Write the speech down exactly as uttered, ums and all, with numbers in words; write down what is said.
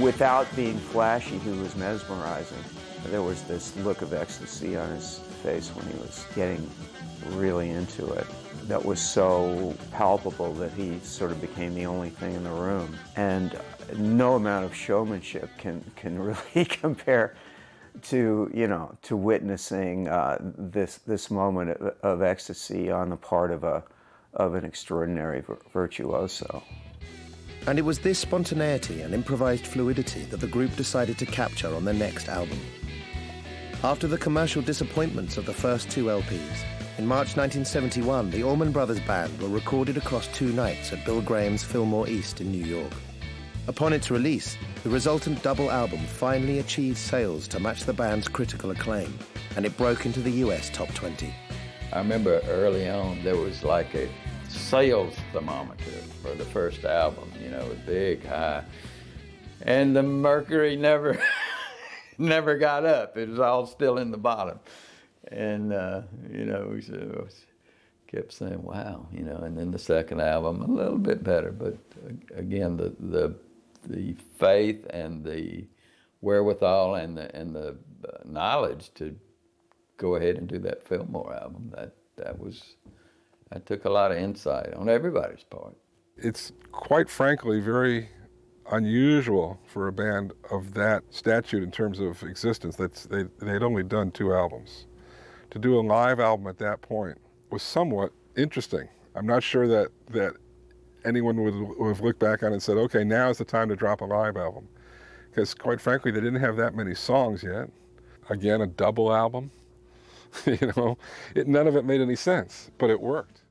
without being flashy, he was mesmerizing. There was this look of ecstasy on his face when he was getting really into it that was so palpable that he sort of became the only thing in the room. And no amount of showmanship can, can really compare to, you know, to witnessing uh, this, this moment of, of ecstasy on the part of, a, of an extraordinary virtuoso. And it was this spontaneity and improvised fluidity that the group decided to capture on their next album. After the commercial disappointments of the first two L Ps, in March nineteen seventy-one, the Allman Brothers Band were recorded across two nights at Bill Graham's Fillmore East in New York. Upon its release, the resultant double album finally achieved sales to match the band's critical acclaim, and it broke into the U S top twenty. I remember early on there was like a sales thermometer for the first album, you know, a big high. And the mercury never, never got up. It was all still in the bottom. And, uh, you know, we kept saying, wow, you know, and then the second album, a little bit better. But again, the, the, the faith and the wherewithal and the, and the knowledge to go ahead and do that Fillmore album, that, that was, that took a lot of insight on everybody's part. It's quite frankly very unusual for a band of that stature in terms of existence. That's, they, they'd only done two albums. To do a live album at that point was somewhat interesting. I'm not sure that, that anyone would, would have looked back on it and said, okay, now is the time to drop a live album. Because quite frankly, they didn't have that many songs yet. Again, a double album. You know, it, none of it made any sense, but it worked.